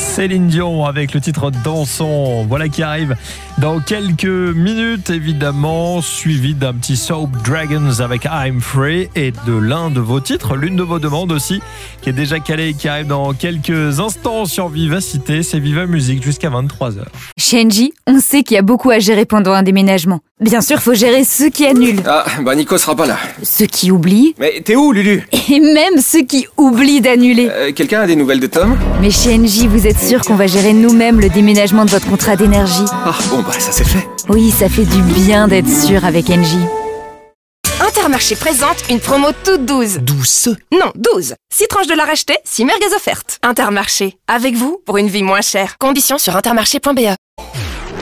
Céline Dion avec le titre Dansons. Voilà qui arrive dans quelques minutes, évidemment, suivi d'un petit Soap Dragons avec I'm Free et de l'un de vos titres, l'une de vos demandes aussi, qui est déjà calée et qui arrive dans quelques instants sur Vivacité. C'est Viva Musique jusqu'à 23h. Chez Engie, on sait qu'il y a beaucoup à gérer pendant un déménagement. Bien sûr, faut gérer ceux qui annulent, Ah, bah Nico sera pas là. ceux qui oublient Mais t'es où, Lulu? et même ceux qui oublient d'annuler. Quelqu'un a des nouvelles de Tom? Mais chez Engie, vous êtes sûr qu'on va gérer nous-mêmes le déménagement de votre contrat d'énergie? Ah, bon, bah ça c'est fait. Oui, ça fait du bien d'être sûr avec Engie. Intermarché présente une promo toute douce. Douce. Non, 12. 6 tranches de la racheter, 6 merguez offertes. Intermarché, avec vous pour une vie moins chère. Conditions sur intermarché.be.